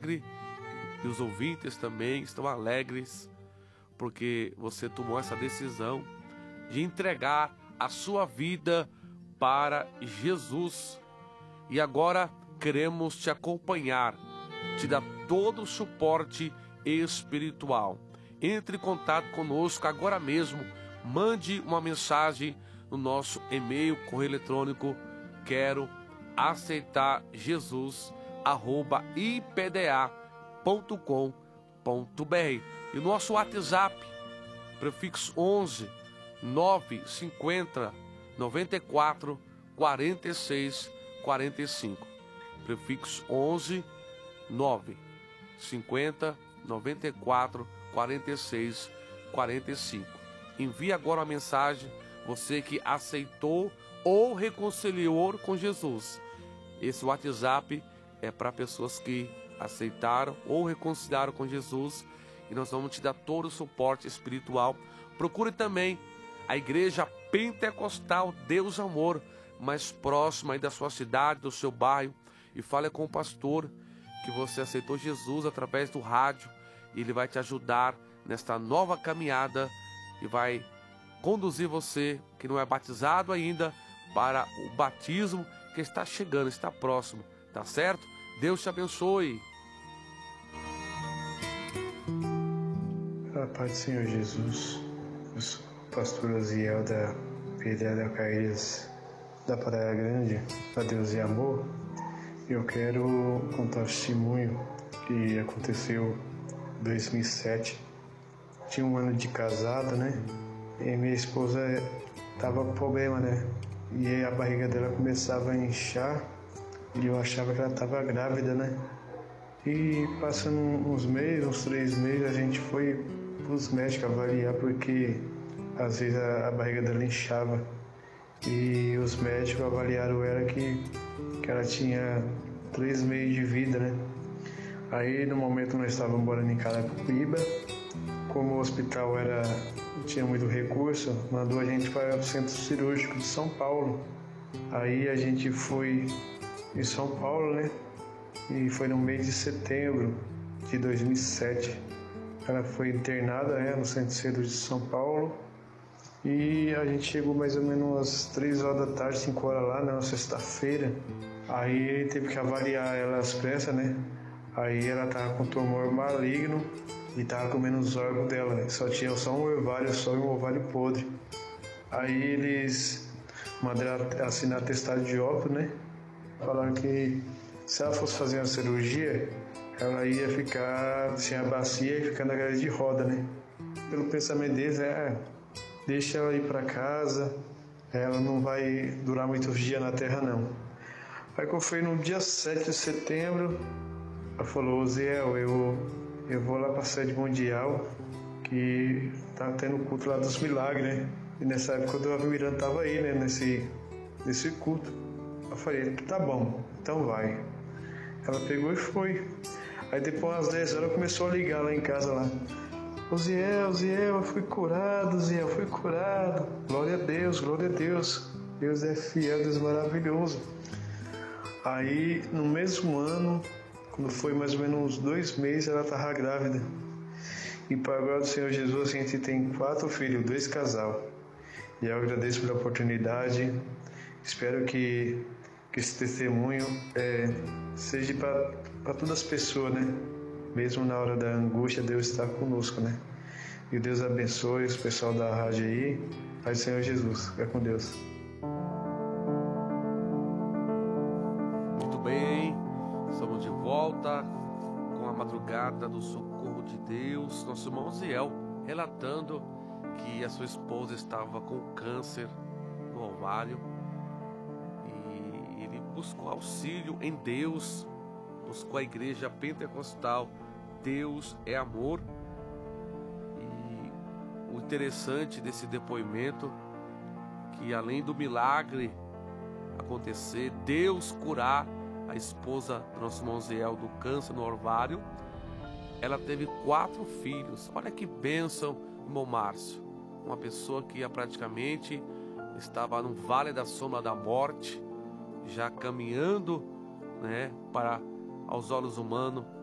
alegre e os ouvintes também estão alegres porque você tomou essa decisão de entregar a sua vida para Jesus. E agora queremos te acompanhar, te dar todo o suporte espiritual. Entre em contato conosco agora mesmo, mande uma mensagem no nosso e-mail, correio eletrônico, quero aceitar Jesus, @ipda.com.br. E o nosso WhatsApp, prefixo 11 950 94 46 45. Prefixo 11 950 94 46 45. Envie agora uma mensagem, você que aceitou ou reconciliou com Jesus. Esse WhatsApp é para pessoas que aceitaram ou reconciliaram com Jesus, e nós vamos te dar todo o suporte espiritual. Procure também a Igreja Pentecostal Deus Amor, mais próxima aí da sua cidade, do seu bairro, e fale com o pastor que você aceitou Jesus através do rádio, e ele vai te ajudar nesta nova caminhada e vai conduzir você, que não é batizado ainda, para o batismo que está chegando, está próximo, tá certo? Deus te abençoe. A paz do Senhor Jesus. Eu sou o pastor Osiel da PDA da Caíras da Praia Grande, a Deus e Amor. Eu quero contar o testemunho que aconteceu em 2007. Tinha um ano de casado, né? E minha esposa tava com problema, né? E a barriga dela começava a inchar e eu achava que ela estava grávida, né? E passando uns meses, uns 3 meses, a gente foi para os médicos avaliar, porque às vezes a barriga dela inchava. E os médicos avaliaram ela que ela tinha 3 meses de vida, né? Aí no momento nós estávamos morando em Carapicuíba, como o hospital não tinha muito recurso, mandou a gente para o Centro Cirúrgico de São Paulo. Aí a gente foi em São Paulo, né? E foi no mês de setembro de 2007. Ela foi internada, né, no Centro Cirúrgico de São Paulo. E a gente chegou mais ou menos às 3 horas da tarde, 5 horas lá, na sexta-feira. Aí teve que avaliar ela às pressas, né? Aí ela tava com tumor maligno e tava comendo os órgãos dela, né? Só tinha só um ovário podre. Aí eles mandaram assinar atestado de óbito, né? Falaram que se ela fosse fazer uma cirurgia, ela ia ficar sem a bacia e ficar na cadeira de roda, né? Pelo pensamento deles, deixa ela ir para casa, ela não vai durar muitos dias na terra, não. Aí quando foi no dia 7 de setembro, ela falou: Osiel, eu vou lá para a sede mundial, que tá tendo o culto lá dos milagres, né? E nessa época o Davi Miranda tava aí, né? Nesse culto. Eu falei: tá bom, então vai. Ela pegou e foi. Aí depois às 10 horas começou a ligar lá em casa lá. Osiel, eu fui curado, Osiel, fui curado. Glória a Deus, glória a Deus. Deus é fiel, Deus é maravilhoso. Aí no mesmo ano, quando foi mais ou menos uns 2 meses, ela estava grávida. E para a glória do Senhor Jesus, a gente tem 4 filhos, 2 casal. E eu agradeço pela oportunidade. Espero que esse testemunho seja para todas as pessoas, né? Mesmo na hora da angústia, Deus está conosco, né? E Deus abençoe os pessoal da rádio aí. Pai do Senhor Jesus. Fica com Deus. Muito bem, estamos de volta com a madrugada do socorro de Deus. Nosso irmão Osiel relatando que a sua esposa estava com câncer no ovário e ele buscou auxílio em Deus, buscou a Igreja Pentecostal Deus é Amor. E o interessante desse depoimento, que além do milagre acontecer, Deus curar a esposa do nosso irmão Osiel do câncer no ovário, ela teve 4 filhos. Olha que bênção, irmão Márcio. Uma pessoa que praticamente estava no vale da sombra da morte, já caminhando, né, para, aos olhos humanos,